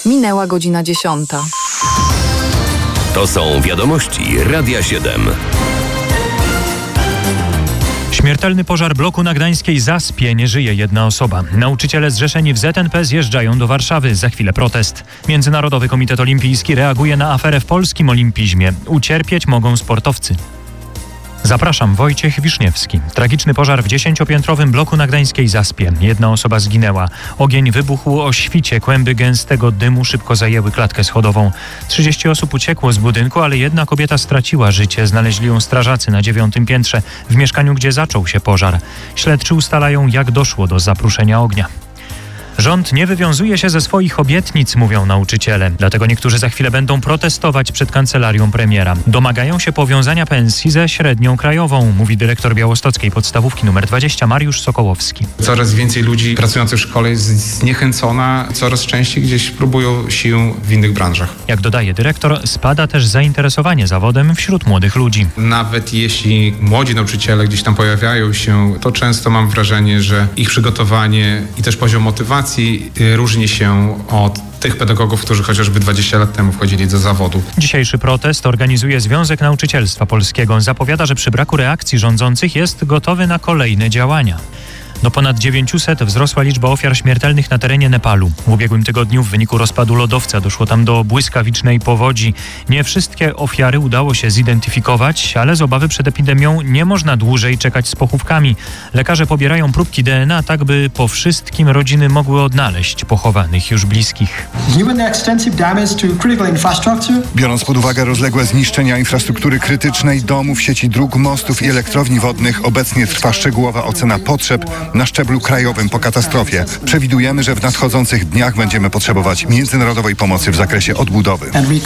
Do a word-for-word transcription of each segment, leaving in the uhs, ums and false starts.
Minęła godzina dziesiąta. To są wiadomości Radia siedem. Śmiertelny pożar bloku na gdańskiej Zaspie. Nie żyje jedna osoba. Nauczyciele zrzeszeni w Z N P zjeżdżają do Warszawy. Za chwilę protest. Międzynarodowy Komitet Olimpijski reaguje na aferę w polskim olimpizmie. Ucierpieć mogą sportowcy. Zapraszam, Wojciech Wiszniewski. Tragiczny pożar w dziesięciopiętrowym bloku na gdańskiej Zaspie. Jedna osoba zginęła. Ogień wybuchł o świcie. Kłęby gęstego dymu szybko zajęły klatkę schodową. trzydzieści osób uciekło z budynku, ale jedna kobieta straciła życie. Znaleźli ją strażacy na dziewiątym piętrze, w mieszkaniu, gdzie zaczął się pożar. Śledczy ustalają, jak doszło do zapruszenia ognia. Rząd nie wywiązuje się ze swoich obietnic, mówią nauczyciele. Dlatego niektórzy za chwilę będą protestować przed kancelarią premiera. Domagają się powiązania pensji ze średnią krajową, mówi dyrektor białostockiej podstawówki numer dwadzieścia Mariusz Sokołowski. Coraz więcej ludzi pracujących w szkole jest zniechęcona, coraz częściej gdzieś próbują sił w innych branżach. Jak dodaje dyrektor, spada też zainteresowanie zawodem wśród młodych ludzi. Nawet jeśli młodzi nauczyciele gdzieś tam pojawiają się, to często mam wrażenie, że ich przygotowanie i też poziom motywacji różni się od tych pedagogów, którzy chociażby dwadzieścia lat temu wchodzili do zawodu. Dzisiejszy protest organizuje Związek Nauczycielstwa Polskiego. Zapowiada, że przy braku reakcji rządzących jest gotowy na kolejne działania. Do ponad dziewięciuset wzrosła liczba ofiar śmiertelnych na terenie Nepalu. W ubiegłym tygodniu w wyniku rozpadu lodowca doszło tam do błyskawicznej powodzi. Nie wszystkie ofiary udało się zidentyfikować, ale z obawy przed epidemią nie można dłużej czekać z pochówkami. Lekarze pobierają próbki D N A, tak by po wszystkim rodziny mogły odnaleźć pochowanych już bliskich. Biorąc pod uwagę rozległe zniszczenia infrastruktury krytycznej, domów, sieci dróg, mostów i elektrowni wodnych, obecnie trwa szczegółowa ocena potrzeb na szczeblu krajowym po katastrofie. Przewidujemy, że w nadchodzących dniach będziemy potrzebować międzynarodowej pomocy w zakresie odbudowy.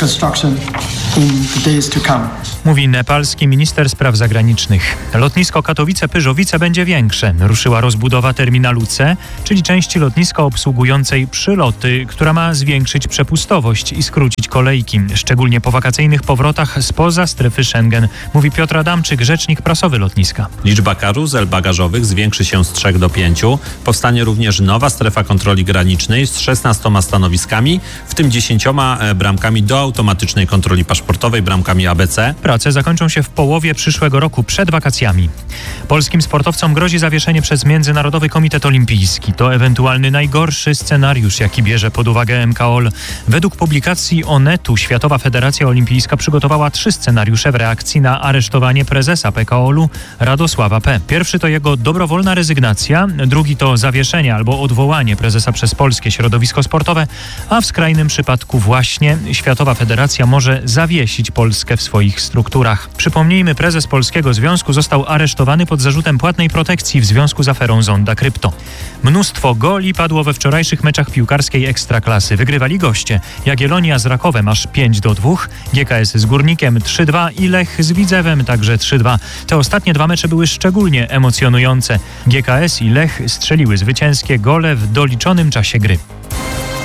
Mówi nepalski minister spraw zagranicznych. Lotnisko Katowice-Pyrzowice będzie większe. Ruszyła rozbudowa terminalu C, czyli części lotniska obsługującej przyloty, która ma zwiększyć przepustowość i skrócić kolejki, szczególnie po wakacyjnych powrotach spoza strefy Schengen, mówi Piotr Adamczyk, rzecznik prasowy lotniska. Liczba karuzel bagażowych zwiększy się z trzech do pięciu. Powstanie również nowa strefa kontroli granicznej z szesnastoma stanowiskami, w tym dziesięcioma bramkami do automatycznej kontroli paszportowej, bramkami A B C. Prace zakończą się w połowie przyszłego roku, przed wakacjami. Polskim sportowcom grozi zawieszenie przez Międzynarodowy Komitet Olimpijski. To ewentualny najgorszy scenariusz, jaki bierze pod uwagę M K O L. Według publikacji Onetu Światowa Federacja Olimpijska przygotowała trzy scenariusze w reakcji na aresztowanie prezesa P K O L-u Radosława P. Pierwszy to jego dobrowolna rezygnacja, drugi to zawieszenie albo odwołanie prezesa przez polskie środowisko sportowe, a w skrajnym przypadku właśnie Światowa Federacja może zawiesić Polskę w swoich strukturach. Przypomnijmy, prezes Polskiego Związku został aresztowany pod zarzutem płatnej protekcji w związku z aferą Zonda Krypto. Mnóstwo goli padło we wczorajszych meczach piłkarskiej Ekstraklasy. Wygrywali goście. Jagiellonia z Rakowem aż pięć do dwóch, G K S z Górnikiem trzy dwa i Lech z Widzewem także trzy dwa. Te ostatnie dwa mecze były szczególnie emocjonujące. G K S i Lech strzeliły zwycięskie gole w doliczonym czasie gry.